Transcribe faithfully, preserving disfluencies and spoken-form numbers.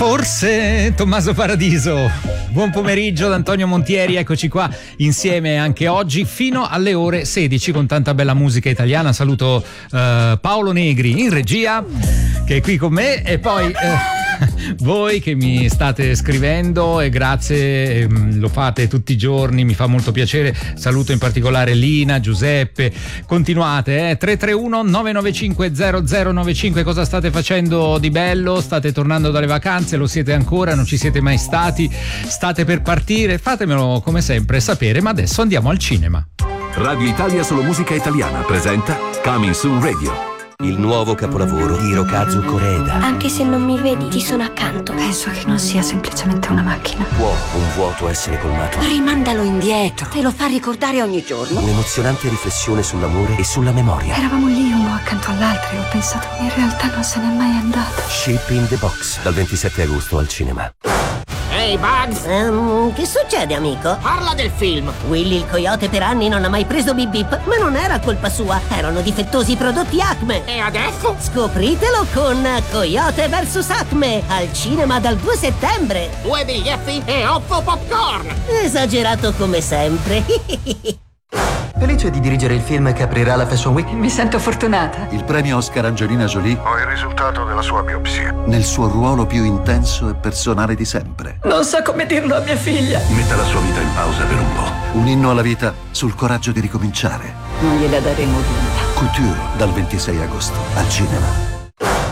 Forse Tommaso Paradiso. Buon pomeriggio da Antonio Montieri, eccoci qua insieme anche oggi fino alle ore sedici con tanta bella musica italiana. Saluto uh, Paolo Negri in regia che è qui con me e poi uh, voi che mi state scrivendo e grazie, ehm, lo fate tutti i giorni, mi fa molto piacere. Saluto in particolare Lina, Giuseppe, continuate eh? tre tre uno nove nove cinque zero zero nove cinque. Cosa state facendo di bello? State tornando dalle vacanze? Lo siete ancora? Non ci siete mai stati? State per partire? Fatemelo come sempre sapere, ma adesso andiamo al cinema. Radio Italia Solo Musica Italiana presenta Coming Soon Radio, il nuovo capolavoro di Hirokazu Koreeda. Anche se non mi vedi, ti sono accanto. Penso che non sia semplicemente una macchina. Può un vuoto essere colmato? Rimandalo indietro, te lo fa ricordare ogni giorno. Un'emozionante riflessione sull'amore e sulla memoria. Eravamo lì uno accanto all'altro e ho pensato, in realtà non se n'è mai andato. Shape in the Box, dal ventisette agosto al cinema. Ehi, hey Bugs! Um, che succede, amico? Parla del film! Willy il coyote per anni non ha mai preso Bip Bip, ma non era colpa sua, erano difettosi i prodotti Acme. E adesso? Scopritelo con Coyote versus Acme, al cinema dal due settembre. Due biglietti e otto popcorn! Esagerato come sempre. Felice di dirigere il film che aprirà la Fashion Week. Mi sento fortunata. Il premio Oscar Angelina Jolie. Ho il risultato della sua biopsia. Nel suo ruolo più intenso e personale di sempre. Non so come dirlo a mia figlia. Metta la sua vita in pausa per un po'. Un inno alla vita sul coraggio di ricominciare. Non gliela daremo vinta. Couture, dal ventisei agosto al cinema.